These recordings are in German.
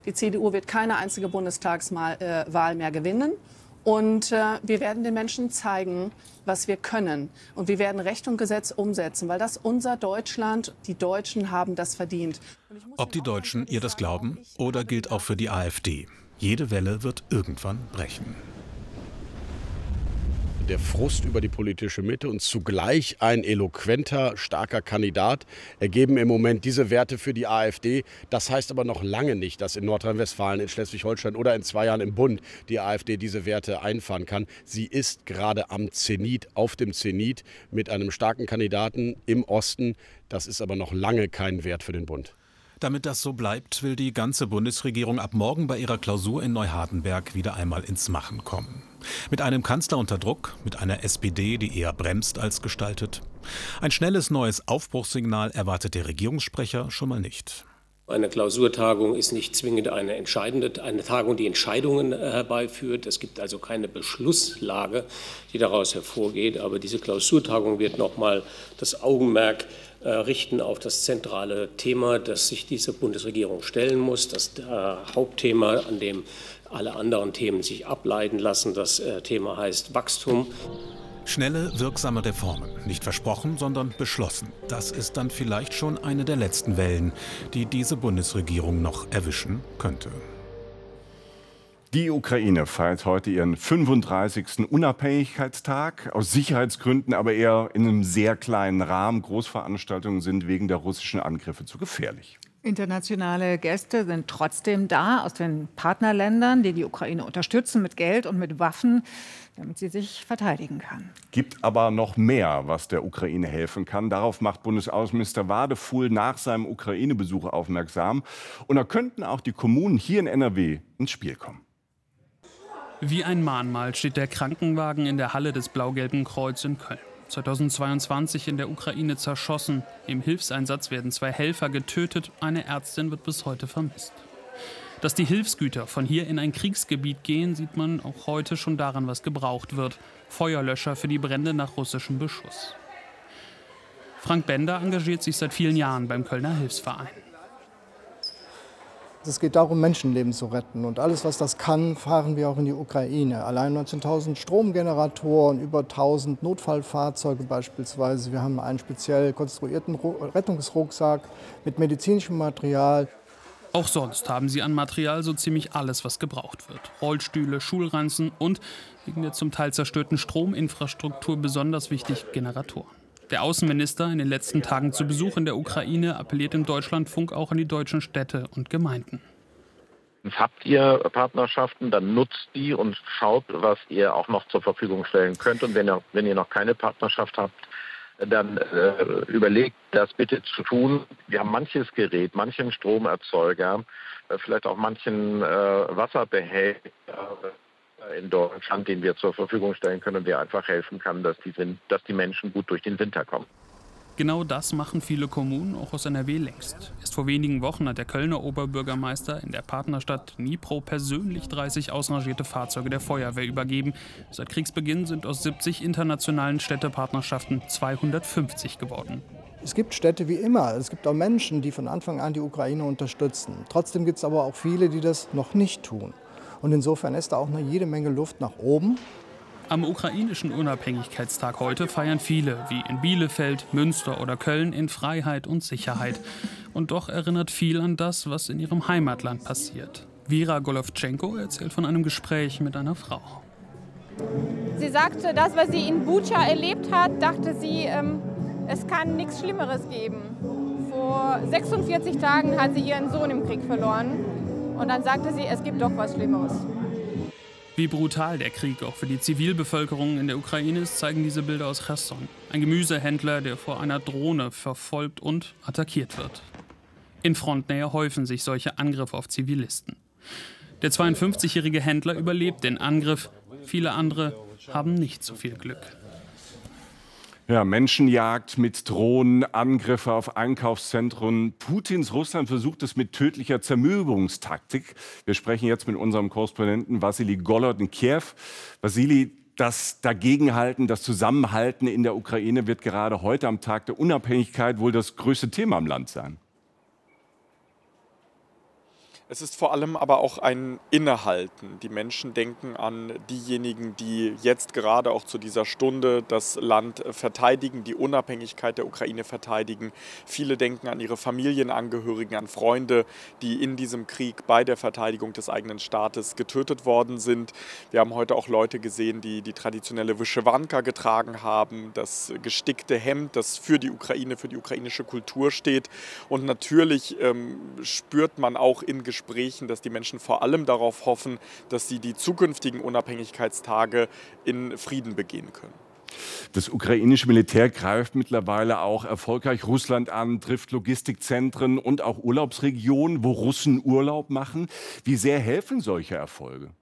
Die CDU wird keine einzige Bundestagswahl mehr gewinnen. Und wir werden den Menschen zeigen, was wir können. Und wir werden Recht und Gesetz umsetzen, weil das unser Deutschland, die Deutschen haben das verdient. Ob die Deutschen ihr das glauben oder gilt auch für die AfD. Jede Welle wird irgendwann brechen. Der Frust über die politische Mitte und zugleich ein eloquenter, starker Kandidat ergeben im Moment diese Werte für die AfD. Das heißt aber noch lange nicht, dass in Nordrhein-Westfalen, in Schleswig-Holstein oder in 2 Jahren im Bund die AfD diese Werte einfahren kann. Sie ist gerade am Zenit, auf dem Zenit mit einem starken Kandidaten im Osten. Das ist aber noch lange kein Wert für den Bund. Damit das so bleibt, will die ganze Bundesregierung ab morgen bei ihrer Klausur in Neuhardenberg wieder einmal ins Machen kommen. Mit einem Kanzler unter Druck, mit einer SPD, die eher bremst als gestaltet. Ein schnelles neues Aufbruchssignal erwartet der Regierungssprecher schon mal nicht. Eine Klausurtagung ist nicht zwingend eine Tagung, die Entscheidungen herbeiführt. Es gibt also keine Beschlusslage, die daraus hervorgeht. Aber diese Klausurtagung wird nochmal das Augenmerk richten auf das zentrale Thema, das sich diese Bundesregierung stellen muss. Das Hauptthema, an dem alle anderen Themen sich ableiten lassen. Das Thema heißt Wachstum. Schnelle, wirksame Reformen. Nicht versprochen, sondern beschlossen. Das ist dann vielleicht schon eine der letzten Wellen, die diese Bundesregierung noch erwischen könnte. Die Ukraine feiert heute ihren 35. Unabhängigkeitstag. Aus Sicherheitsgründen aber eher in einem sehr kleinen Rahmen. Großveranstaltungen sind wegen der russischen Angriffe zu gefährlich. Internationale Gäste sind trotzdem da aus den Partnerländern, die die Ukraine unterstützen mit Geld und mit Waffen, damit sie sich verteidigen kann. Gibt aber noch mehr, was der Ukraine helfen kann. Darauf macht Bundesaußenminister Wadefuhl nach seinem Ukraine-Besuch aufmerksam. Und da könnten auch die Kommunen hier in NRW ins Spiel kommen. Wie ein Mahnmal steht der Krankenwagen in der Halle des Blau-Gelben Kreuz in Köln. 2022 in der Ukraine zerschossen. Im Hilfseinsatz werden 2 Helfer getötet. Eine Ärztin wird bis heute vermisst. Dass die Hilfsgüter von hier in ein Kriegsgebiet gehen, sieht man auch heute schon daran, was gebraucht wird. Feuerlöscher für die Brände nach russischem Beschuss. Frank Bender engagiert sich seit vielen Jahren beim Kölner Hilfsverein. Es geht darum, Menschenleben zu retten. Und alles, was das kann, fahren wir auch in die Ukraine. Allein 19.000 Stromgeneratoren, über 1.000 Notfallfahrzeuge beispielsweise. Wir haben einen speziell konstruierten Rettungsrucksack mit medizinischem Material. Auch sonst haben sie an Material so ziemlich alles, was gebraucht wird. Rollstühle, Schulranzen und, wegen der zum Teil zerstörten Strominfrastruktur besonders wichtig, Generatoren. Der Außenminister, in den letzten Tagen zu Besuch in der Ukraine, appelliert im Deutschlandfunk auch an die deutschen Städte und Gemeinden. Habt ihr Partnerschaften, dann nutzt die und schaut, was ihr auch noch zur Verfügung stellen könnt. Und wenn ihr noch keine Partnerschaft habt, dann überlegt, das bitte zu tun. Wir haben manches Gerät, manchen Stromerzeuger, vielleicht auch manchen Wasserbehälter in Deutschland, den wir zur Verfügung stellen können und der einfach helfen kann, dass die Menschen gut durch den Winter kommen. Genau das machen viele Kommunen, auch aus NRW, längst. Erst vor wenigen Wochen hat der Kölner Oberbürgermeister in der Partnerstadt Dnipro persönlich 30 ausrangierte Fahrzeuge der Feuerwehr übergeben. Seit Kriegsbeginn sind aus 70 internationalen Städtepartnerschaften 250 geworden. Es gibt Städte wie immer. Es gibt auch Menschen, die von Anfang an die Ukraine unterstützen. Trotzdem gibt es aber auch viele, die das noch nicht tun. Und insofern ist da auch noch jede Menge Luft nach oben. Am ukrainischen Unabhängigkeitstag heute feiern viele, wie in Bielefeld, Münster oder Köln, in Freiheit und Sicherheit. Und doch erinnert viel an das, was in ihrem Heimatland passiert. Vera Golovtschenko erzählt von einem Gespräch mit einer Frau. Sie sagte, das, was sie in Butscha erlebt hat, dachte sie, es kann nichts Schlimmeres geben. Vor 46 Tagen hat sie ihren Sohn im Krieg verloren. Und dann sagte sie, es gibt doch was Schlimmeres. Wie brutal der Krieg auch für die Zivilbevölkerung in der Ukraine ist, zeigen diese Bilder aus Cherson. Ein Gemüsehändler, der vor einer Drohne verfolgt und attackiert wird. In Frontnähe häufen sich solche Angriffe auf Zivilisten. Der 52-jährige Händler überlebt den Angriff. Viele andere haben nicht so viel Glück. Ja, Menschenjagd mit Drohnen, Angriffe auf Einkaufszentren. Putins Russland versucht es mit tödlicher Zermürbungstaktik. Wir sprechen jetzt mit unserem Korrespondenten Wassili Golod in Kiew. Wassili, das Dagegenhalten, das Zusammenhalten in der Ukraine wird gerade heute am Tag der Unabhängigkeit wohl das größte Thema im Land sein. Es ist vor allem aber auch ein Innehalten. Die Menschen denken an diejenigen, die jetzt gerade auch zu dieser Stunde das Land verteidigen, die Unabhängigkeit der Ukraine verteidigen. Viele denken an ihre Familienangehörigen, an Freunde, die in diesem Krieg bei der Verteidigung des eigenen Staates getötet worden sind. Wir haben heute auch Leute gesehen, die die traditionelle Wyschewanka getragen haben, das gestickte Hemd, das für die Ukraine, für die ukrainische Kultur steht. Und natürlich spürt man auch in Gesprächen, dass die Menschen vor allem darauf hoffen, dass sie die zukünftigen Unabhängigkeitstage in Frieden begehen können. Das ukrainische Militär greift mittlerweile auch erfolgreich Russland an, trifft Logistikzentren und auch Urlaubsregionen, wo Russen Urlaub machen. Wie sehr helfen solche Erfolge?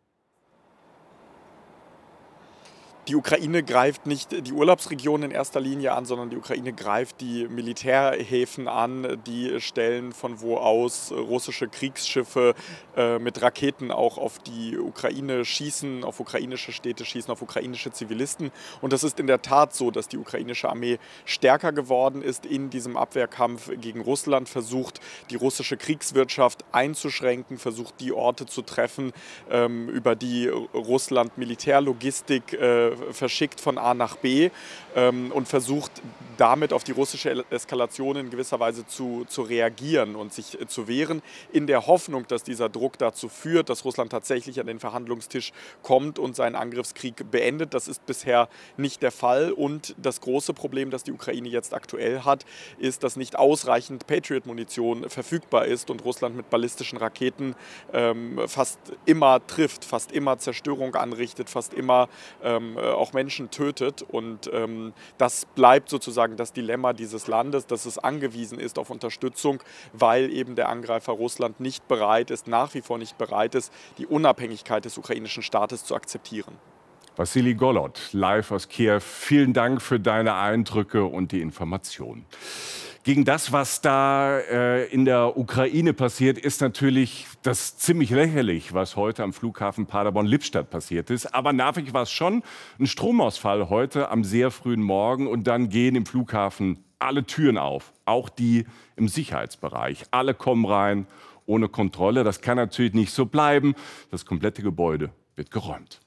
Die Ukraine greift nicht die Urlaubsregionen in erster Linie an, sondern die Ukraine greift die Militärhäfen an, die Stellen, von wo aus russische Kriegsschiffe mit Raketen auch auf die Ukraine schießen, auf ukrainische Städte schießen, auf ukrainische Zivilisten. Und das ist in der Tat so, dass die ukrainische Armee stärker geworden ist in diesem Abwehrkampf gegen Russland, versucht, die russische Kriegswirtschaft einzuschränken, versucht, die Orte zu treffen, über die Russland Militärlogistik verschickt von A nach B und versucht damit auf die russische Eskalation in gewisser Weise zu reagieren und sich zu wehren, in der Hoffnung, dass dieser Druck dazu führt, dass Russland tatsächlich an den Verhandlungstisch kommt und seinen Angriffskrieg beendet. Das ist bisher nicht der Fall. Und das große Problem, das die Ukraine jetzt aktuell hat, ist, dass nicht ausreichend Patriot-Munition verfügbar ist und Russland mit ballistischen Raketen fast immer trifft, fast immer Zerstörung anrichtet, fast immer auch Menschen tötet. Und das bleibt sozusagen das Dilemma dieses Landes, dass es angewiesen ist auf Unterstützung, weil eben der Angreifer Russland nicht bereit ist, nach wie vor nicht bereit ist, die Unabhängigkeit des ukrainischen Staates zu akzeptieren. Wassili Golod, live aus Kiew. Vielen Dank für deine Eindrücke und die Informationen. Gegen das, was da in der Ukraine passiert, ist natürlich das ziemlich lächerlich, was heute am Flughafen Paderborn-Lippstadt passiert ist. Aber nervig war es schon, ein Stromausfall heute am sehr frühen Morgen. Und dann gehen im Flughafen alle Türen auf, auch die im Sicherheitsbereich. Alle kommen rein ohne Kontrolle. Das kann natürlich nicht so bleiben. Das komplette Gebäude wird geräumt.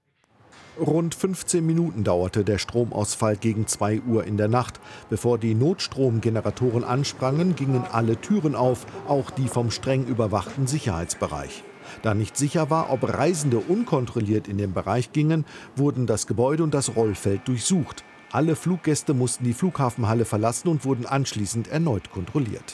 Rund 15 Minuten dauerte der Stromausfall gegen 2 Uhr in der Nacht. Bevor die Notstromgeneratoren ansprangen, gingen alle Türen auf, auch die vom streng überwachten Sicherheitsbereich. Da nicht sicher war, ob Reisende unkontrolliert in den Bereich gingen, wurden das Gebäude und das Rollfeld durchsucht. Alle Fluggäste mussten die Flughafenhalle verlassen und wurden anschließend erneut kontrolliert.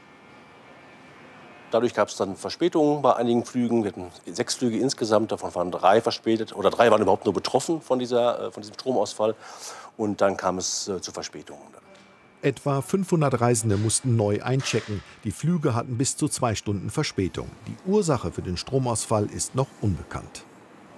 Dadurch gab es dann Verspätungen bei einigen Flügen. Wir hatten 6 Flüge insgesamt, davon waren 3 verspätet. Oder 3 waren überhaupt nur betroffen von diesem Stromausfall. Und dann kam es zu Verspätungen. Etwa 500 Reisende mussten neu einchecken. Die Flüge hatten bis zu 2 Stunden Verspätung. Die Ursache für den Stromausfall ist noch unbekannt.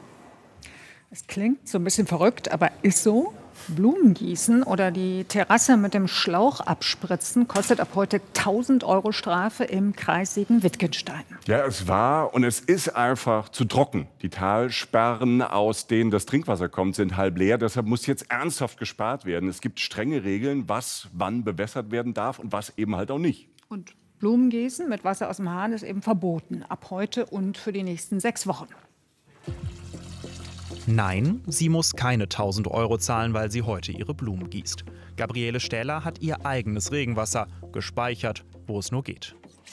Es klingt so ein bisschen verrückt, aber ist so. Blumen gießen oder die Terrasse mit dem Schlauch abspritzen kostet ab heute 1.000 € Strafe im Kreis Siegen-Wittgenstein. Ja, es war und es ist einfach zu trocken. Die Talsperren, aus denen das Trinkwasser kommt, sind halb leer. Deshalb muss jetzt ernsthaft gespart werden. Es gibt strenge Regeln, was wann bewässert werden darf und was eben halt auch nicht. Und Blumengießen mit Wasser aus dem Hahn ist eben verboten. Ab heute und für die nächsten 6 Wochen. Nein, sie muss keine 1.000 € zahlen, weil sie heute ihre Blumen gießt. Gabriele Stähler hat ihr eigenes Regenwasser gespeichert, wo es nur geht.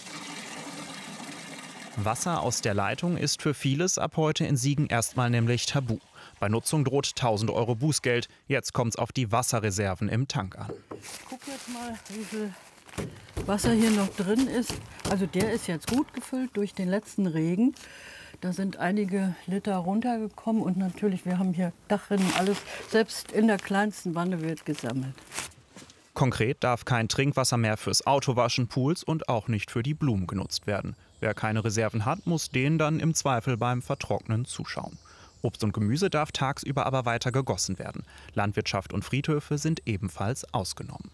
Wasser aus der Leitung ist für vieles ab heute in Siegen erstmal nämlich tabu. Bei Nutzung droht 1.000 € Bußgeld. Jetzt kommt es auf die Wasserreserven im Tank an. Ich gucke jetzt mal, wie viel Wasser hier noch drin ist. Also der ist jetzt gut gefüllt durch den letzten Regen. Da sind einige Liter runtergekommen und natürlich, wir haben hier Dachrinnen, alles, selbst in der kleinsten Wanne wird gesammelt. Konkret darf kein Trinkwasser mehr fürs Autowaschen, Pools und auch nicht für die Blumen genutzt werden. Wer keine Reserven hat, muss denen dann im Zweifel beim Vertrocknen zuschauen. Obst und Gemüse darf tagsüber aber weiter gegossen werden. Landwirtschaft und Friedhöfe sind ebenfalls ausgenommen.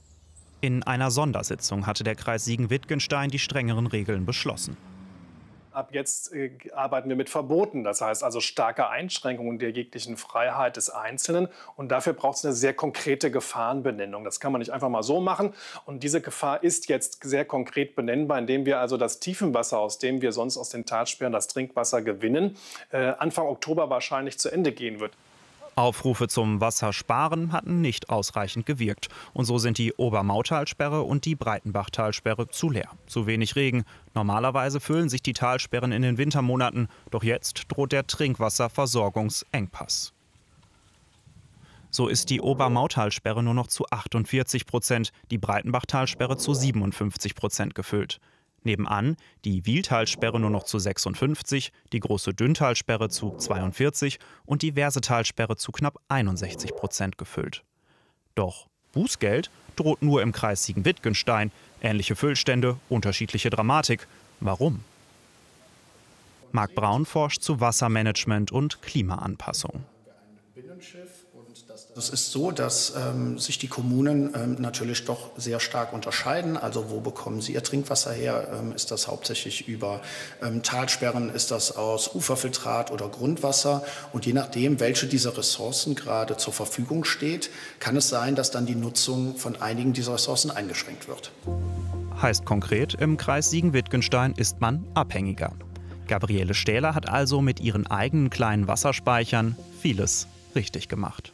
In einer Sondersitzung hatte der Kreis Siegen-Wittgenstein die strengeren Regeln beschlossen. Ab jetzt arbeiten wir mit Verboten, das heißt also starke Einschränkungen der jeglichen Freiheit des Einzelnen. Und dafür braucht es eine sehr konkrete Gefahrenbenennung. Das kann man nicht einfach mal so machen. Und diese Gefahr ist jetzt sehr konkret benennbar, indem wir also das Tiefenwasser, aus dem wir sonst aus den Talsperren das Trinkwasser gewinnen, Anfang Oktober wahrscheinlich zu Ende gehen wird. Aufrufe zum Wassersparen hatten nicht ausreichend gewirkt. Und so sind die Obermautalsperre und die Breitenbachtalsperre zu leer. Zu wenig Regen. Normalerweise füllen sich die Talsperren in den Wintermonaten. Doch jetzt droht der Trinkwasserversorgungsengpass. So ist die Obermautalsperre nur noch zu 48%, die Breitenbachtalsperre zu 57% gefüllt. Nebenan die Wieltalsperre nur noch zu 56, die große Dünntalsperre zu 42 und die Versetalsperre zu knapp 61% gefüllt. Doch Bußgeld droht nur im Kreis Siegen-Wittgenstein. Ähnliche Füllstände, unterschiedliche Dramatik. Warum? Marc Braun forscht zu Wassermanagement und Klimaanpassung. Es ist so, dass sich die Kommunen natürlich doch sehr stark unterscheiden. Also wo bekommen sie ihr Trinkwasser her? Ist das hauptsächlich über Talsperren? Ist das aus Uferfiltrat oder Grundwasser? Und je nachdem, welche dieser Ressourcen gerade zur Verfügung steht, kann es sein, dass dann die Nutzung von einigen dieser Ressourcen eingeschränkt wird. Heißt konkret, im Kreis Siegen-Wittgenstein ist man abhängiger. Gabriele Stähler hat also mit ihren eigenen kleinen Wasserspeichern vieles richtig gemacht.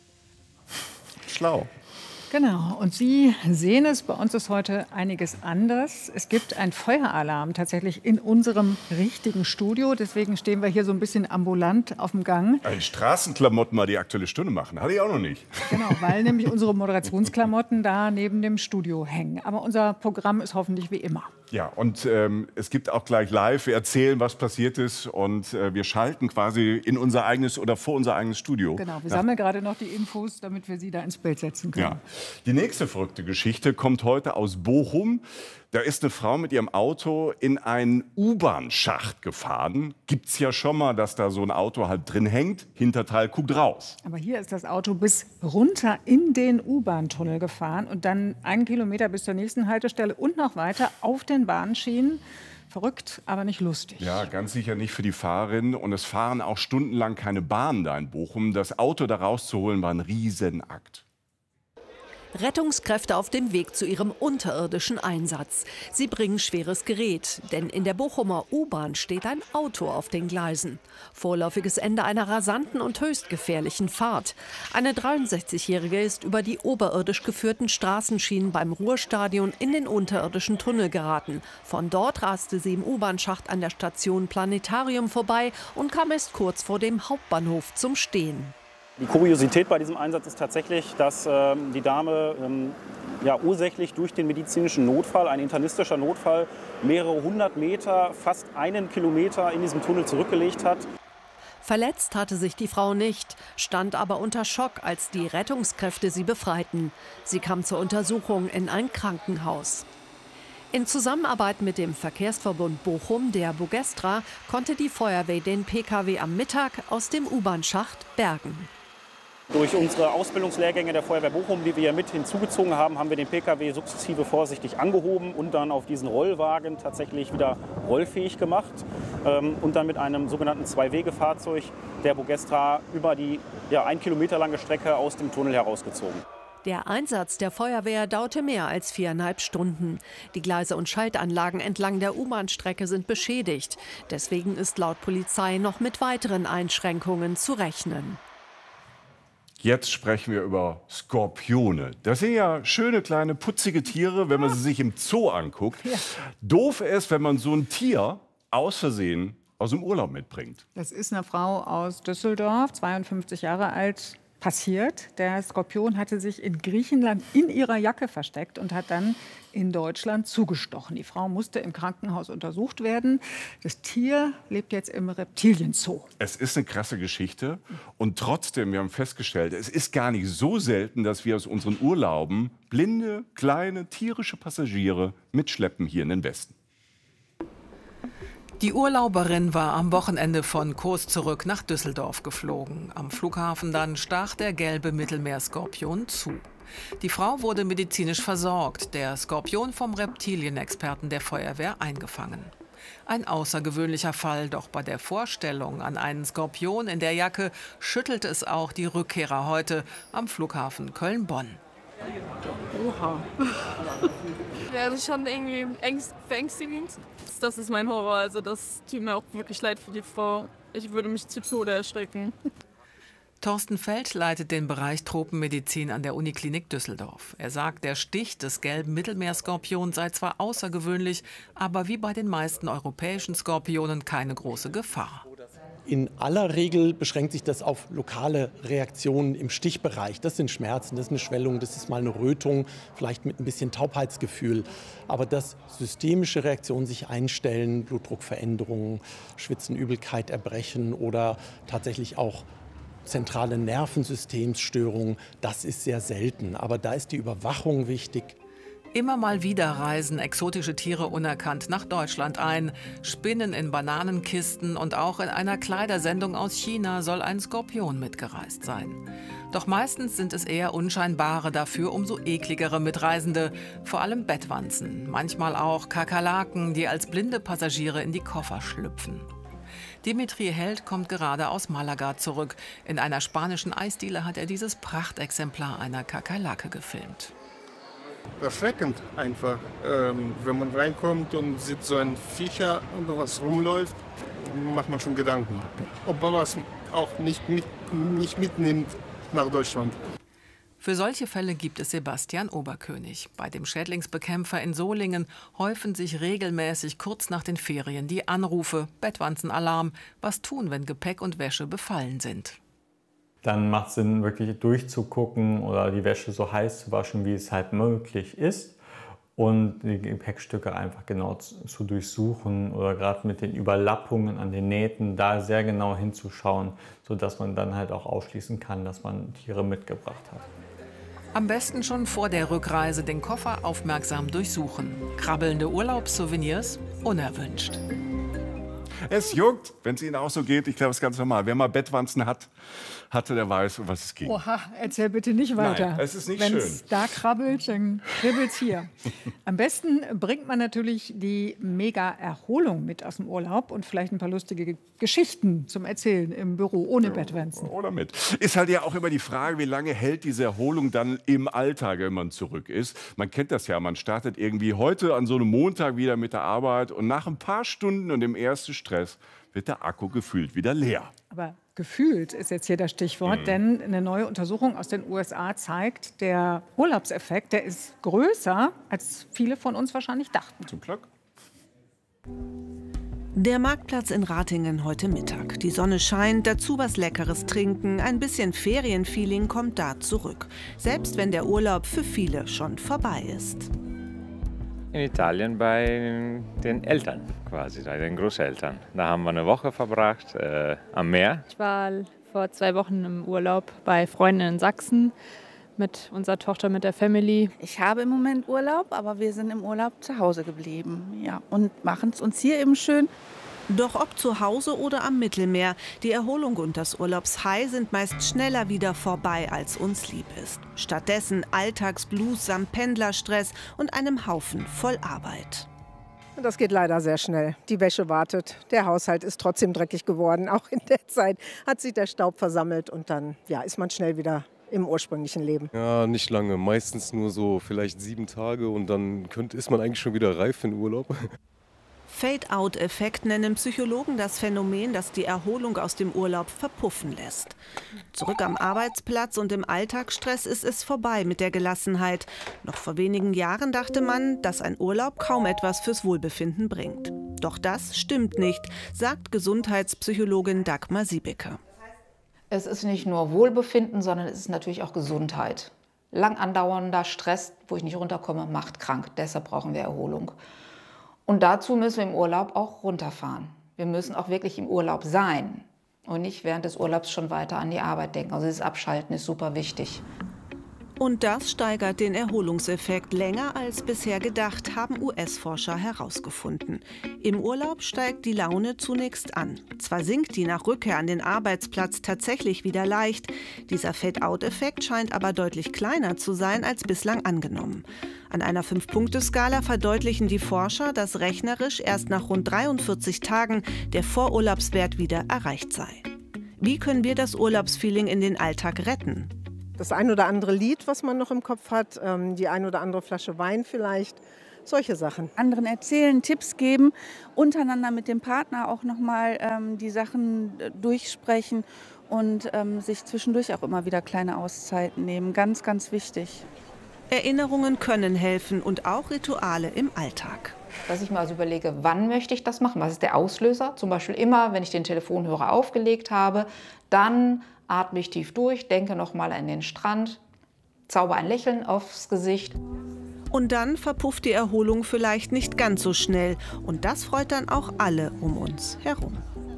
Schlau. Genau, und Sie sehen es, bei uns ist heute einiges anders. Es gibt einen Feueralarm tatsächlich in unserem richtigen Studio. Deswegen stehen wir hier so ein bisschen ambulant auf dem Gang. In Straßenklamotten mal die Aktuelle Stunde machen, hatte ich auch noch nicht. Genau, weil nämlich unsere Moderationsklamotten da neben dem Studio hängen. Aber unser Programm ist hoffentlich wie immer. Ja, und es gibt auch gleich live, wir erzählen, was passiert ist und wir schalten quasi in unser eigenes oder vor unser eigenes Studio. Genau, wir sammeln gerade noch die Infos, damit wir Sie da ins Bild setzen können. Ja. Die nächste verrückte Geschichte kommt heute aus Bochum. Da ist eine Frau mit ihrem Auto in einen U-Bahn-Schacht gefahren. Gibt's ja schon mal, dass da so ein Auto halt drin hängt. Hinterteil guckt raus. Aber hier ist das Auto bis runter in den U-Bahn-Tunnel gefahren und dann 1 Kilometer bis zur nächsten Haltestelle und noch weiter auf den Bahnschienen. Verrückt, aber nicht lustig. Ja, ganz sicher nicht für die Fahrerin. Und es fahren auch stundenlang keine Bahnen da in Bochum. Das Auto da rauszuholen war ein Riesenakt. Rettungskräfte auf dem Weg zu ihrem unterirdischen Einsatz. Sie bringen schweres Gerät, denn in der Bochumer U-Bahn steht ein Auto auf den Gleisen. Vorläufiges Ende einer rasanten und höchst gefährlichen Fahrt. Eine 63-Jährige ist über die oberirdisch geführten Straßenschienen beim Ruhrstadion in den unterirdischen Tunnel geraten. Von dort raste sie im U-Bahn-Schacht an der Station Planetarium vorbei und kam erst kurz vor dem Hauptbahnhof zum Stehen. Die Kuriosität bei diesem Einsatz ist tatsächlich, dass die Dame ursächlich durch den medizinischen Notfall, ein internistischer Notfall, mehrere 100 Meter, fast 1 Kilometer in diesem Tunnel zurückgelegt hat. Verletzt hatte sich die Frau nicht, stand aber unter Schock, als die Rettungskräfte sie befreiten. Sie kam zur Untersuchung in ein Krankenhaus. In Zusammenarbeit mit dem Verkehrsverbund Bochum, der Bugestra, konnte die Feuerwehr den Pkw am Mittag aus dem U-Bahn-Schacht bergen. Durch unsere Ausbildungslehrgänge der Feuerwehr Bochum, die wir hier mit hinzugezogen haben, haben wir den Pkw sukzessive vorsichtig angehoben und dann auf diesen Rollwagen tatsächlich wieder rollfähig gemacht und dann mit einem sogenannten Zwei-Wege-Fahrzeug der Bugestra über die 1 Kilometer lange Strecke aus dem Tunnel herausgezogen. Der Einsatz der Feuerwehr dauerte mehr als 4,5 Stunden. Die Gleise und Schaltanlagen entlang der U-Bahn-Strecke sind beschädigt. Deswegen ist laut Polizei noch mit weiteren Einschränkungen zu rechnen. Jetzt sprechen wir über Skorpione. Das sind ja schöne, kleine, putzige Tiere, wenn man sie sich im Zoo anguckt. Ja. Doof ist, wenn man so ein Tier aus Versehen aus dem Urlaub mitbringt. Das ist eine Frau aus Düsseldorf, 52 Jahre alt, passiert. Der Skorpion hatte sich in Griechenland in ihrer Jacke versteckt und hat dann in Deutschland zugestochen. Die Frau musste im Krankenhaus untersucht werden. Das Tier lebt jetzt im Reptilienzoo. Es ist eine krasse Geschichte. Und trotzdem, wir haben festgestellt, es ist gar nicht so selten, dass wir aus unseren Urlauben blinde, kleine, tierische Passagiere mitschleppen hier in den Westen. Die Urlauberin war am Wochenende von Kos zurück nach Düsseldorf geflogen. Am Flughafen dann stach der gelbe Mittelmeerskorpion zu. Die Frau wurde medizinisch versorgt, der Skorpion vom Reptilienexperten der Feuerwehr eingefangen. Ein außergewöhnlicher Fall, doch bei der Vorstellung an einen Skorpion in der Jacke schüttelte es auch die Rückkehrer heute am Flughafen Köln-Bonn. Oha. Wäre schon irgendwie beängstigend. Das ist mein Horror. Also das tut mir auch wirklich leid für die Frau. Ich würde mich zu Tode erschrecken. Thorsten Feld leitet den Bereich Tropenmedizin an der Uniklinik Düsseldorf. Er sagt, der Stich des gelben Mittelmeerskorpions sei zwar außergewöhnlich, aber wie bei den meisten europäischen Skorpionen keine große Gefahr. In aller Regel beschränkt sich das auf lokale Reaktionen im Stichbereich. Das sind Schmerzen, das ist eine Schwellung, das ist mal eine Rötung, vielleicht mit ein bisschen Taubheitsgefühl. Aber dass systemische Reaktionen sich einstellen, Blutdruckveränderungen, Schwitzen, Übelkeit, Erbrechen oder tatsächlich auch zentrale Nervensystemsstörungen, das ist sehr selten. Aber da ist die Überwachung wichtig. Immer mal wieder reisen exotische Tiere unerkannt nach Deutschland ein. Spinnen in Bananenkisten und auch in einer Kleidersendung aus China soll ein Skorpion mitgereist sein. Doch meistens sind es eher unscheinbare, dafür umso ekligere Mitreisende. Vor allem Bettwanzen, manchmal auch Kakerlaken, die als blinde Passagiere in die Koffer schlüpfen. Dimitri Held kommt gerade aus Malaga zurück. In einer spanischen Eisdiele hat er dieses Prachtexemplar einer Kakerlake gefilmt. Erschreckend einfach. Wenn man reinkommt und sieht so ein Viecher und was rumläuft, macht man schon Gedanken. Ob man was auch nicht mitnimmt nach Deutschland. Für solche Fälle gibt es Sebastian Oberkönig. Bei dem Schädlingsbekämpfer in Solingen häufen sich regelmäßig kurz nach den Ferien die Anrufe, Bettwanzenalarm. Was tun, wenn Gepäck und Wäsche befallen sind? Dann macht es Sinn, wirklich durchzugucken oder die Wäsche so heiß zu waschen, wie es halt möglich ist. Und die Gepäckstücke einfach genau zu durchsuchen oder gerade mit den Überlappungen an den Nähten da sehr genau hinzuschauen, sodass man dann halt auch ausschließen kann, dass man Tiere mitgebracht hat. Am besten schon vor der Rückreise den Koffer aufmerksam durchsuchen. Krabbelnde Urlaubssouvenirs unerwünscht. Es juckt, wenn es Ihnen auch so geht. Ich glaube, es ist ganz normal. Wer mal Bettwanzen hatte, der weiß, um was es geht. Oha, erzähl bitte nicht weiter. Nein, es ist nicht Wenn's schön. Wenn es da krabbelt, dann kribbelt es hier. Am besten bringt man natürlich die Mega-Erholung mit aus dem Urlaub und vielleicht ein paar lustige Geschichten zum Erzählen im Büro ohne Bettwanzen. Oder mit. Ist halt ja auch immer die Frage, wie lange hält diese Erholung dann im Alltag, wenn man zurück ist. Man kennt das ja, man startet irgendwie heute an so einem Montag wieder mit der Arbeit und nach ein paar Stunden und dem ersten Stress wird der Akku gefühlt wieder leer. Aber gefühlt ist jetzt hier das Stichwort, denn eine neue Untersuchung aus den USA zeigt, der Urlaubseffekt, der ist größer, als viele von uns wahrscheinlich dachten. Zum Glück. Der Marktplatz in Ratingen heute Mittag. Die Sonne scheint, dazu was Leckeres trinken, ein bisschen Ferienfeeling kommt da zurück. Selbst wenn der Urlaub für viele schon vorbei ist. In Italien bei den Eltern quasi, bei den Großeltern. Da haben wir eine Woche verbracht am Meer. Ich war vor 2 Wochen im Urlaub bei Freunden in Sachsen mit unserer Tochter, mit der Family. Ich habe im Moment Urlaub, aber wir sind im Urlaub zu Hause geblieben, ja, und machen es uns hier eben schön. Doch ob zu Hause oder am Mittelmeer, die Erholung und das Urlaubshigh sind meist schneller wieder vorbei, als uns lieb ist. Stattdessen Alltagsblues samt Pendlerstress und einem Haufen voll Arbeit. Das geht leider sehr schnell. Die Wäsche wartet, der Haushalt ist trotzdem dreckig geworden. Auch in der Zeit hat sich der Staub versammelt und dann ist man schnell wieder im ursprünglichen Leben. Ja, nicht lange, meistens nur so vielleicht 7 Tage und dann ist man eigentlich schon wieder reif für den Urlaub. Fade-out-Effekt nennen Psychologen das Phänomen, das die Erholung aus dem Urlaub verpuffen lässt. Zurück am Arbeitsplatz und im Alltagsstress ist es vorbei mit der Gelassenheit. Noch vor wenigen Jahren dachte man, dass ein Urlaub kaum etwas fürs Wohlbefinden bringt. Doch das stimmt nicht, sagt Gesundheitspsychologin Dagmar Siebeke. Es ist nicht nur Wohlbefinden, sondern es ist natürlich auch Gesundheit. Lang andauernder Stress, wo ich nicht runterkomme, macht krank. Deshalb brauchen wir Erholung. Und dazu müssen wir im Urlaub auch runterfahren. Wir müssen auch wirklich im Urlaub sein und nicht während des Urlaubs schon weiter an die Arbeit denken. Also dieses Abschalten ist super wichtig. Und das steigert den Erholungseffekt länger als bisher gedacht, haben US-Forscher herausgefunden. Im Urlaub steigt die Laune zunächst an. Zwar sinkt die nach Rückkehr an den Arbeitsplatz tatsächlich wieder leicht, dieser Fade-out-Effekt scheint aber deutlich kleiner zu sein als bislang angenommen. An einer 5-Punkte-Skala verdeutlichen die Forscher, dass rechnerisch erst nach rund 43 Tagen der Vorurlaubswert wieder erreicht sei. Wie können wir das Urlaubsfeeling in den Alltag retten? Das ein oder andere Lied, was man noch im Kopf hat, die ein oder andere Flasche Wein vielleicht, solche Sachen. Anderen erzählen, Tipps geben, untereinander mit dem Partner auch nochmal die Sachen durchsprechen und sich zwischendurch auch immer wieder kleine Auszeiten nehmen. Ganz, ganz wichtig. Erinnerungen können helfen und auch Rituale im Alltag. Dass ich mir also überlege, wann möchte ich das machen, was ist der Auslöser? Zum Beispiel immer, wenn ich den Telefonhörer aufgelegt habe, dann atme ich tief durch, denke noch mal an den Strand, zauber ein Lächeln aufs Gesicht. Und dann verpufft die Erholung vielleicht nicht ganz so schnell. Und das freut dann auch alle um uns herum.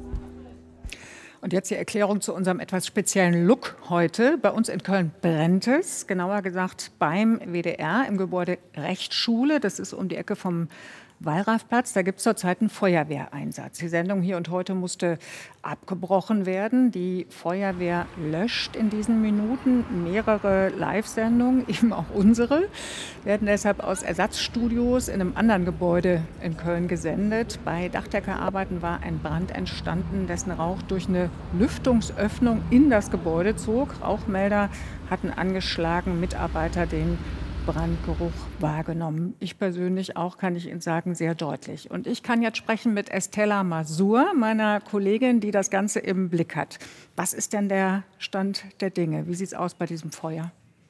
Und jetzt die Erklärung zu unserem etwas speziellen Look heute. Bei uns in Köln brennt es, genauer gesagt beim WDR im Gebäude Rechtsschule. Das ist um die Ecke vom Wallrafplatz. Da gibt es zurzeit einen Feuerwehreinsatz. Die Sendung Hier und Heute musste abgebrochen werden. Die Feuerwehr löscht in diesen Minuten mehrere Live-Sendungen, eben auch unsere, werden deshalb aus Ersatzstudios in einem anderen Gebäude in Köln gesendet. Bei Dachdeckerarbeiten war ein Brand entstanden, dessen Rauch durch eine Lüftungsöffnung in das Gebäude zog. Rauchmelder hatten angeschlagen, Mitarbeiter den Brandgeruch wahrgenommen. Ich persönlich auch, kann ich Ihnen sagen, sehr deutlich. Und ich kann jetzt sprechen mit Estella Masur, meiner Kollegin, die das Ganze im Blick hat. Was ist denn der Stand der Dinge? Wie sieht es aus bei diesem Feuer?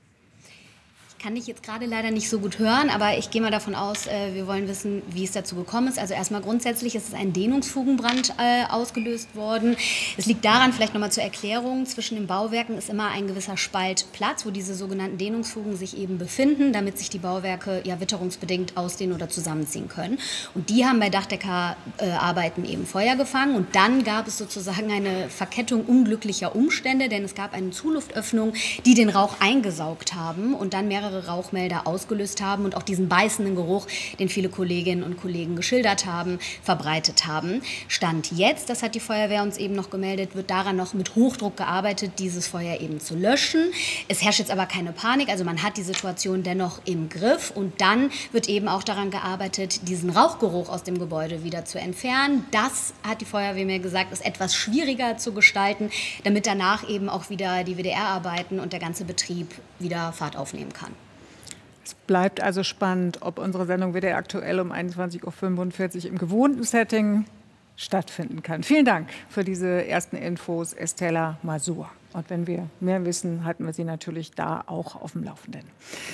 Kann ich jetzt gerade leider nicht so gut hören, aber ich gehe mal davon aus, wir wollen wissen, wie es dazu gekommen ist. Also erstmal grundsätzlich ist es ein Dehnungsfugenbrand ausgelöst worden. Es liegt daran, vielleicht nochmal zur Erklärung, zwischen den Bauwerken ist immer ein gewisser Spalt Platz, wo diese sogenannten Dehnungsfugen sich eben befinden, damit sich die Bauwerke ja witterungsbedingt ausdehnen oder zusammenziehen können. Und die haben bei Dachdeckerarbeiten eben Feuer gefangen und dann gab es sozusagen eine Verkettung unglücklicher Umstände, denn es gab eine Zuluftöffnung, die den Rauch eingesaugt haben und dann mehrere Rauchmelder ausgelöst haben und auch diesen beißenden Geruch, den viele Kolleginnen und Kollegen geschildert haben, verbreitet haben. Stand jetzt, das hat die Feuerwehr uns eben noch gemeldet, wird daran noch mit Hochdruck gearbeitet, dieses Feuer eben zu löschen. Es herrscht jetzt aber keine Panik, also man hat die Situation dennoch im Griff und dann wird eben auch daran gearbeitet, diesen Rauchgeruch aus dem Gebäude wieder zu entfernen. Das, hat die Feuerwehr mir gesagt, ist etwas schwieriger zu gestalten, damit danach eben auch wieder die WDR-Arbeiten und der ganze Betrieb wieder Fahrt aufnehmen kann. Es bleibt also spannend, ob unsere Sendung WDR aktuell um 21:45 Uhr im gewohnten Setting stattfinden kann. Vielen Dank für diese ersten Infos, Estella Masur. Und wenn wir mehr wissen, halten wir Sie natürlich da auch auf dem Laufenden.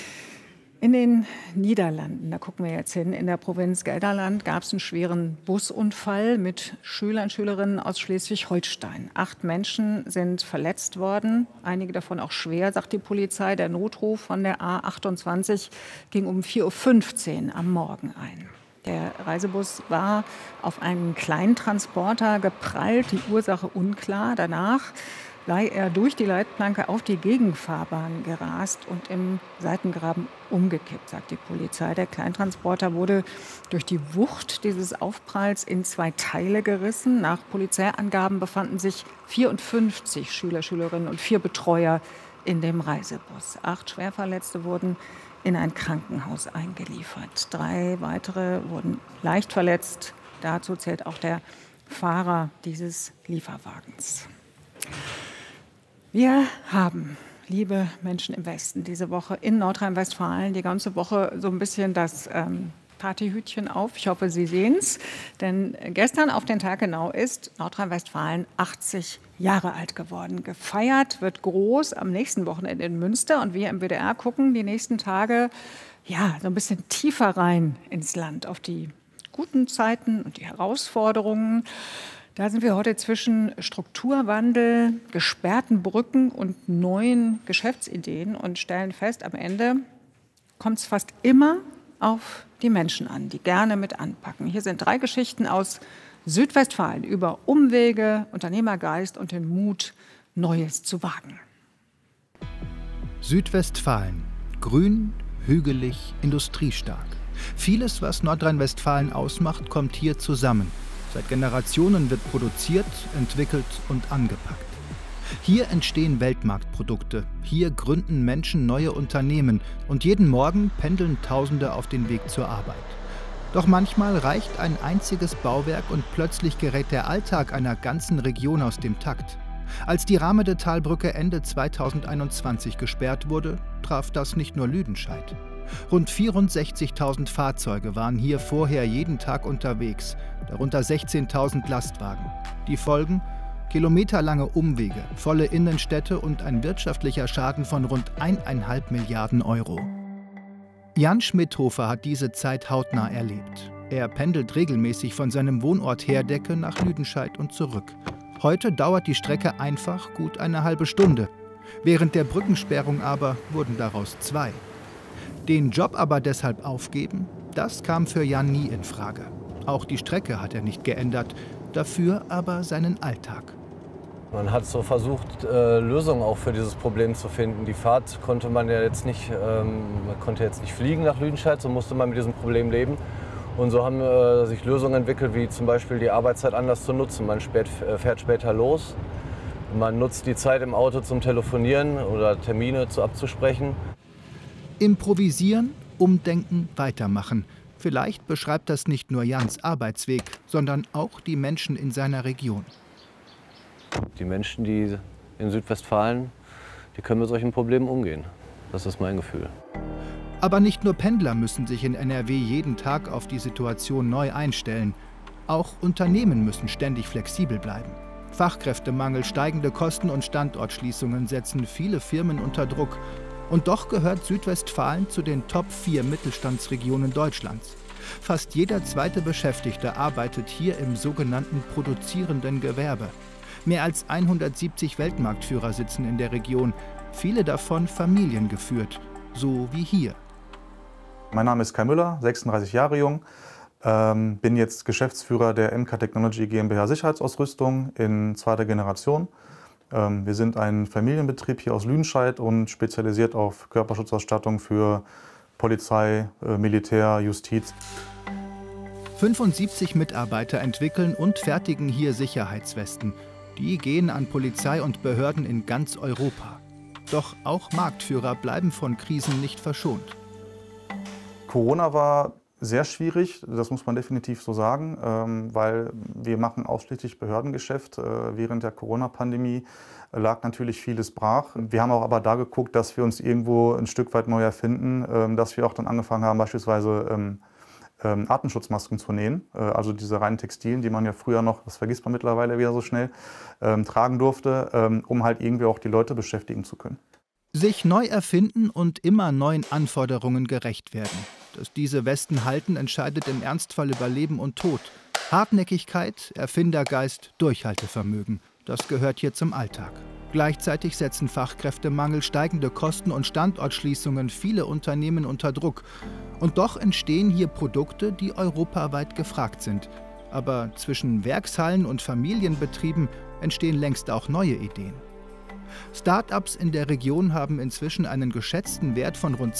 In den Niederlanden, da gucken wir jetzt hin, in der Provinz Gelderland gab es einen schweren Busunfall mit Schülern und Schülerinnen aus Schleswig-Holstein. 8 Menschen sind verletzt worden, einige davon auch schwer, sagt die Polizei. Der Notruf von der A28 ging um 4:15 Uhr am Morgen ein. Der Reisebus war auf einen Kleintransporter geprallt, die Ursache unklar. Danach sei er durch die Leitplanke auf die Gegenfahrbahn gerast und im Seitengraben umgekippt, sagt die Polizei. Der Kleintransporter wurde durch die Wucht dieses Aufpralls in 2 Teile gerissen. Nach Polizeiangaben befanden sich 54 Schüler, Schülerinnen und 4 Betreuer in dem Reisebus. 8 Schwerverletzte wurden in ein Krankenhaus eingeliefert. 3 weitere wurden leicht verletzt. Dazu zählt auch der Fahrer dieses Lieferwagens. Wir haben, liebe Menschen im Westen, diese Woche in Nordrhein-Westfalen die ganze Woche so ein bisschen das Partyhütchen auf. Ich hoffe, Sie sehen es. Denn gestern auf den Tag genau ist Nordrhein-Westfalen 80 Jahre alt geworden. Gefeiert wird groß am nächsten Wochenende in Münster. Und wir im WDR gucken die nächsten Tage ja, so ein bisschen tiefer rein ins Land, auf die guten Zeiten und die Herausforderungen. Da sind wir heute zwischen Strukturwandel, gesperrten Brücken und neuen Geschäftsideen und stellen fest, am Ende kommt es fast immer auf die Menschen an, die gerne mit anpacken. Hier sind 3 Geschichten aus Südwestfalen über Umwege, Unternehmergeist und den Mut, Neues zu wagen. Südwestfalen, Grün, hügelig, industriestark. Vieles, was Nordrhein-Westfalen ausmacht, kommt hier zusammen. Seit Generationen wird produziert, entwickelt und angepackt. Hier entstehen Weltmarktprodukte, hier gründen Menschen neue Unternehmen und jeden Morgen pendeln Tausende auf den Weg zur Arbeit. Doch manchmal reicht ein einziges Bauwerk und plötzlich gerät der Alltag einer ganzen Region aus dem Takt. Als die Ramede-Talbrücke Ende 2021 gesperrt wurde, traf das nicht nur Lüdenscheid. Rund 64.000 Fahrzeuge waren hier vorher jeden Tag unterwegs, darunter 16.000 Lastwagen. Die Folgen? Kilometerlange Umwege, volle Innenstädte und ein wirtschaftlicher Schaden von rund 1,5 Milliarden Euro. Jan Schmidhofer hat diese Zeit hautnah erlebt. Er pendelt regelmäßig von seinem Wohnort Herdecke nach Lüdenscheid und zurück. Heute dauert die Strecke einfach gut eine halbe Stunde. Während der Brückensperrung aber wurden daraus 2. Den Job aber deshalb aufgeben, das kam für Jan nie in Frage. Auch die Strecke hat er nicht geändert, dafür aber seinen Alltag. Man hat so versucht, Lösungen auch für dieses Problem zu finden. Die Fahrt konnte man ja jetzt nicht, man konnte jetzt nicht fliegen nach Lüdenscheid, so musste man mit diesem Problem leben. Und so haben sich Lösungen entwickelt, wie zum Beispiel die Arbeitszeit anders zu nutzen. Man fährt später los, man nutzt die Zeit im Auto zum Telefonieren oder Termine abzusprechen. Improvisieren, umdenken, weitermachen. Vielleicht beschreibt das nicht nur Jans Arbeitsweg, sondern auch die Menschen in seiner Region. Die Menschen, die in Südwestfalen, die können mit solchen Problemen umgehen. Das ist mein Gefühl. Aber nicht nur Pendler müssen sich in NRW jeden Tag auf die Situation neu einstellen. Auch Unternehmen müssen ständig flexibel bleiben. Fachkräftemangel, steigende Kosten und Standortschließungen setzen viele Firmen unter Druck. Und doch gehört Südwestfalen zu den Top 4 Mittelstandsregionen Deutschlands. Fast jeder zweite Beschäftigte arbeitet hier im sogenannten produzierenden Gewerbe. Mehr als 170 Weltmarktführer sitzen in der Region, viele davon familiengeführt, so wie hier. Mein Name ist Kai Müller, 36 Jahre jung, bin jetzt Geschäftsführer der MK Technology GmbH Sicherheitsausrüstung in 2. Generation. Wir sind ein Familienbetrieb hier aus Lüdenscheid und spezialisiert auf Körperschutzausstattung für Polizei, Militär, Justiz. 75 Mitarbeiter entwickeln und fertigen hier Sicherheitswesten. Die gehen an Polizei und Behörden in ganz Europa. Doch auch Marktführer bleiben von Krisen nicht verschont. Corona war sehr schwierig, das muss man definitiv so sagen, weil wir machen ausschließlich Behördengeschäft. Während der Corona-Pandemie lag natürlich vieles brach. Wir haben auch aber da geguckt, dass wir uns irgendwo ein Stück weit neu erfinden, dass wir auch dann angefangen haben, beispielsweise Atemschutzmasken zu nähen, also diese reinen Textilien, die man ja früher noch, das vergisst man mittlerweile wieder so schnell, tragen durfte, um halt irgendwie auch die Leute beschäftigen zu können. Sich neu erfinden und immer neuen Anforderungen gerecht werden. Dass diese Westen halten, entscheidet im Ernstfall über Leben und Tod. Hartnäckigkeit, Erfindergeist, Durchhaltevermögen, das gehört hier zum Alltag. Gleichzeitig setzen Fachkräftemangel, steigende Kosten und Standortschließungen viele Unternehmen unter Druck. Und doch entstehen hier Produkte, die europaweit gefragt sind. Aber zwischen Werkshallen und Familienbetrieben entstehen längst auch neue Ideen. Start-ups in der Region haben inzwischen einen geschätzten Wert von rund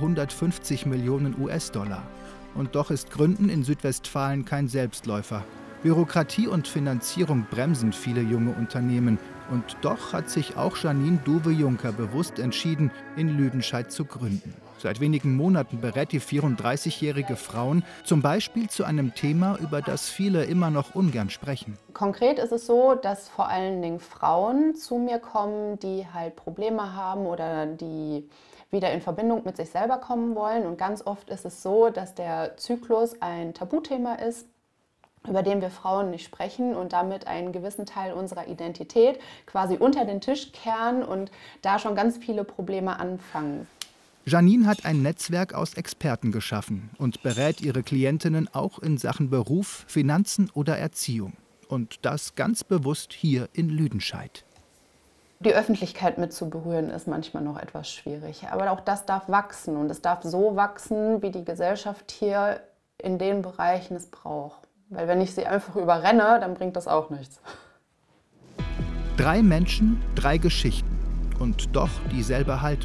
250 Millionen US-Dollar. Und doch ist Gründen in Südwestfalen kein Selbstläufer. Bürokratie und Finanzierung bremsen viele junge Unternehmen. Und doch hat sich auch Janine Duwe-Juncker bewusst entschieden, in Lüdenscheid zu gründen. Seit wenigen Monaten berät die 34-jährige Frauen zum Beispiel zu einem Thema, über das viele immer noch ungern sprechen. Konkret ist es so, dass vor allen Dingen Frauen zu mir kommen, die halt Probleme haben oder die wieder in Verbindung mit sich selber kommen wollen. Und ganz oft ist es so, dass der Zyklus ein Tabuthema ist, über den wir Frauen nicht sprechen und damit einen gewissen Teil unserer Identität quasi unter den Tisch kehren und da schon ganz viele Probleme anfangen. Janine hat ein Netzwerk aus Experten geschaffen und berät ihre Klientinnen auch in Sachen Beruf, Finanzen oder Erziehung. Und das ganz bewusst hier in Lüdenscheid. Die Öffentlichkeit mit zu berühren ist manchmal noch etwas schwierig. Aber auch das darf wachsen und es darf so wachsen, wie die Gesellschaft hier in den Bereichen es braucht. Weil wenn ich sie einfach überrenne, dann bringt das auch nichts. 3 Menschen, 3 Geschichten und doch dieselbe Haltung.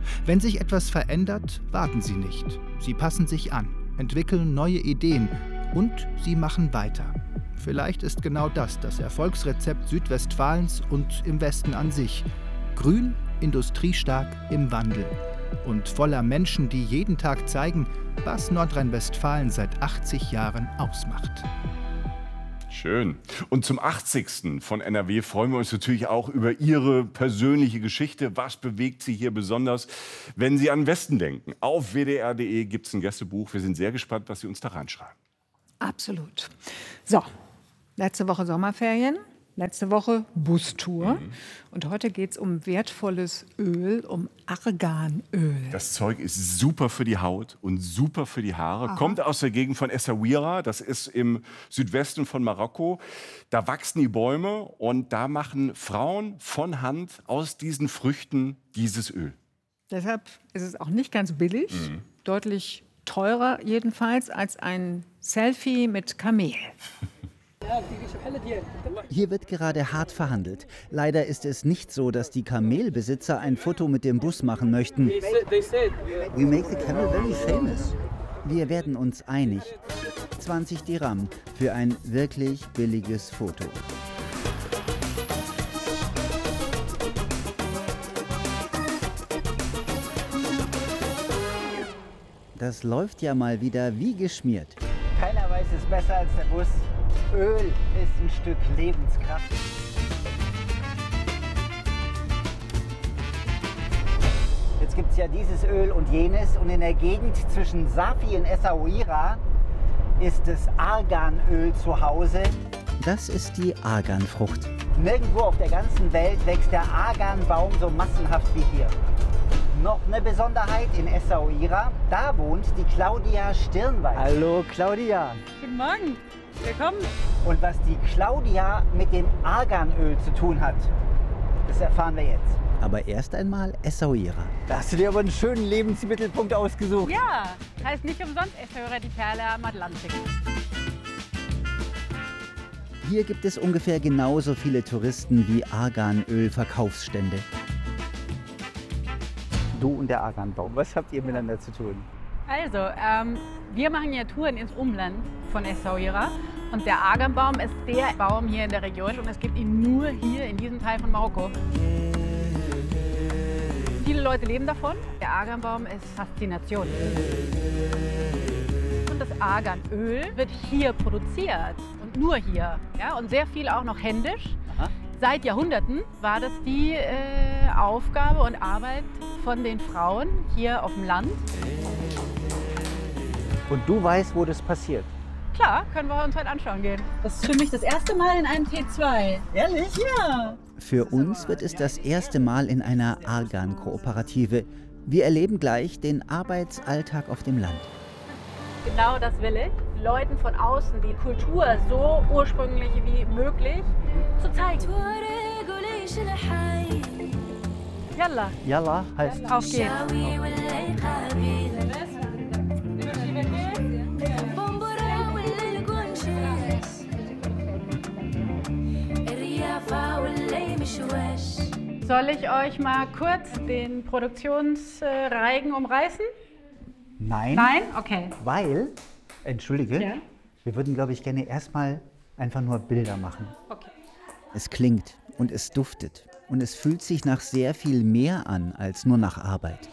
Wenn sich etwas verändert, warten sie nicht. Sie passen sich an, entwickeln neue Ideen und sie machen weiter. Vielleicht ist genau das Erfolgsrezept Südwestfalens und im Westen an sich. Grün, industriestark, im Wandel. Und voller Menschen, die jeden Tag zeigen, was Nordrhein-Westfalen seit 80 Jahren ausmacht. Schön. Und zum 80. von NRW freuen wir uns natürlich auch über Ihre persönliche Geschichte. Was bewegt Sie hier besonders, wenn Sie an den Westen denken? Auf wdr.de gibt es ein Gästebuch. Wir sind sehr gespannt, was Sie uns da reinschreiben. Absolut. So, letzte Woche Sommerferien, letzte Woche Bustour. Und heute geht es um wertvolles Öl, um Arganöl. Das Zeug ist super für die Haut und super für die Haare. Aha. Kommt aus der Gegend von Essaouira, das ist im Südwesten von Marokko. Da wachsen die Bäume und da machen Frauen von Hand aus diesen Früchten dieses Öl. Deshalb ist es auch nicht ganz billig, deutlich teurer jedenfalls als ein Selfie mit Kamel. Hier wird gerade hart verhandelt. Leider ist es nicht so, dass die Kamelbesitzer ein Foto mit dem Bus machen möchten. We make the camel very famous. Wir werden uns einig. 20 Dirham für ein wirklich billiges Foto. Das läuft ja mal wieder wie geschmiert. Keiner weiß es besser als der Bus. Öl ist ein Stück Lebenskraft. Jetzt gibt es ja dieses Öl und jenes und in der Gegend zwischen Safi und Essaouira ist das Arganöl zu Hause. Das ist die Arganfrucht. Nirgendwo auf der ganzen Welt wächst der Arganbaum so massenhaft wie hier. Noch eine Besonderheit in Essaouira, da wohnt die Claudia Stirnwald. Hallo Claudia. Guten Morgen, willkommen. Und was die Claudia mit dem Arganöl zu tun hat, das erfahren wir jetzt. Aber erst einmal Essaouira. Da hast du dir aber einen schönen Lebensmittelpunkt ausgesucht. Ja, heißt nicht umsonst Essaouira, die Perle am Atlantik. Hier gibt es ungefähr genauso viele Touristen wie Arganöl-Verkaufsstände. Du und der Arganbaum, was habt ihr miteinander zu tun? Also, wir machen ja Touren ins Umland von Essaouira und der Arganbaum ist der Baum hier in der Region und es gibt ihn nur hier in diesem Teil von Marokko. Viele Leute leben davon. Der Arganbaum ist Faszination. Und das Arganöl wird hier produziert und nur hier. Ja? Und sehr viel auch noch händisch. Aha. Seit Jahrhunderten war das die Aufgabe und Arbeit von den Frauen hier auf dem Land. Und du weißt, wo das passiert? Klar, können wir uns heute anschauen gehen. Das ist für mich das erste Mal in einem T2. Ehrlich? Ja. Für uns wird es das erste Mal in einer Argan-Kooperative. Wir erleben gleich den Arbeitsalltag auf dem Land. Genau das will ich. Leuten von außen die Kultur so ursprünglich wie möglich zu zeigen. Yalla. Yalla heißt Auf geht's. Soll ich euch mal kurz den Produktionsreigen umreißen? Nein. Nein? Okay. Weil, entschuldige, Ja. wir würden, glaube ich, gerne erstmal einfach nur Bilder machen. Okay. Es klingt und es duftet und es fühlt sich nach sehr viel mehr an als nur nach Arbeit.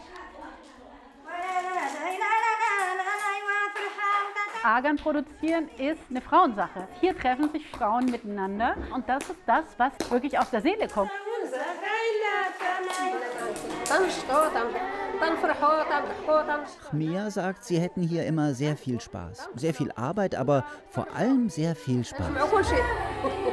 Argan produzieren ist eine Frauensache. Hier treffen sich Frauen miteinander und das ist das, was wirklich aus der Seele kommt. Mia sagt, sie hätten hier immer sehr viel Spaß. Sehr viel Arbeit, aber vor allem sehr viel Spaß.